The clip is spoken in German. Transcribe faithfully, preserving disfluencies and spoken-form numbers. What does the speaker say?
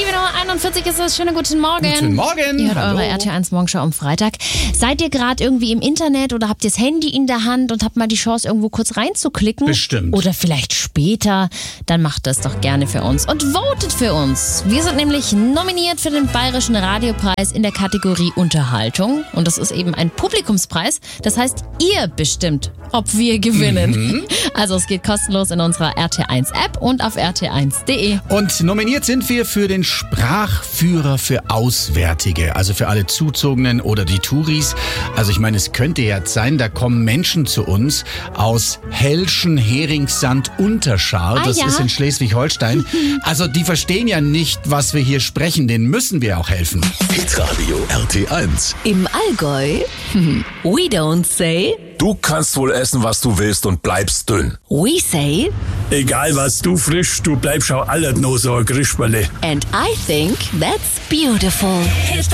sieben Uhr einundvierzig ist es. Schönen guten Morgen. Guten Morgen. Ihr hört Hallo. eure R T eins Morgenschau am Freitag. Seid ihr gerade irgendwie im Internet oder habt ihr das Handy in der Hand und habt mal die Chance, irgendwo kurz reinzuklicken? Bestimmt. Oder vielleicht später? Dann macht das doch gerne für uns und votet für uns. Wir sind nämlich nominiert für den Bayerischen Radiopreis in der Kategorie Unterhaltung. Und das ist eben ein Publikumspreis. Das heißt, ihr bestimmt, ob wir gewinnen. Mhm. Also es geht kostenlos in unserer R T eins App und auf r t eins punkt d e. Und nominiert sind wir für den Sprachführer für Auswärtige, also für alle Zuzogenen oder die Touris. Also ich meine, es könnte jetzt sein, da kommen Menschen zu uns aus Helschen, Heringssand, Unterschar. Ah, das ja? ist in Schleswig-Holstein. Also die verstehen ja nicht, was wir hier sprechen. Denen müssen wir auch helfen. Hitradio R T eins. Im Allgäu, we don't say, Du kannst wohl essen, was du willst und bleibst dünn. we say, Egal was du frisch, du bleibst auch alles nur so ein Grisperle. and I think that's beautiful.